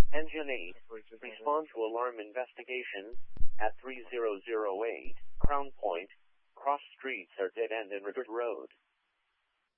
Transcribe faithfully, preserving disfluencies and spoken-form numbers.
Engine eight, respond to alarm investigation at three thousand eight, Crown Point. Cross streets are dead end in River Road.